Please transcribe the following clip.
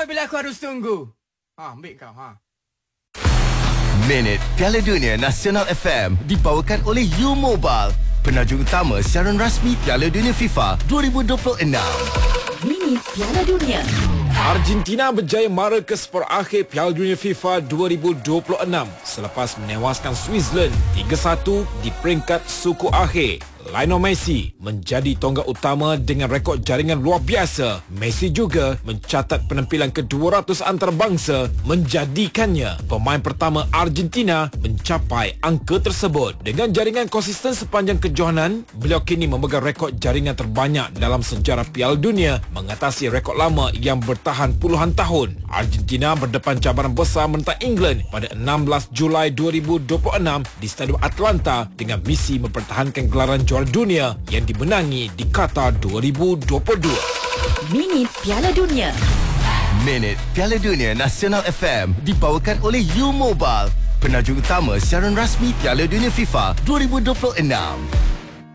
Sampai bila aku harus tunggu? Ambil kau, Minit Piala Dunia Nasional FM dibawakan oleh U-Mobile, penajuk utama siaran rasmi Piala Dunia FIFA 2026. Minit Piala Dunia. Argentina berjaya mara ke separuh akhir Piala Dunia FIFA 2026 selepas menewaskan Switzerland 3-1 di peringkat suku akhir. Lionel Messi menjadi tonggak utama dengan rekod jaringan luar biasa. Messi juga mencatat penampilan ke-200 antarabangsa, menjadikannya pemain pertama Argentina mencapai angka tersebut. Dengan jaringan konsisten sepanjang kejohanan, beliau kini memegang rekod jaringan terbanyak dalam sejarah Piala Dunia, mengatasi rekod lama yang bertahan puluhan tahun. Argentina berdepan cabaran besar menentang England pada 16 Julai 2026 di Stadium Atlanta dengan misi mempertahankan gelaran juara dunia yang dimenangi di Qatar 2022. Minit Piala Dunia. Minit Piala Dunia Nasional FM dibawakan oleh U-Mobile, penajuk utama siaran rasmi Piala Dunia FIFA 2026.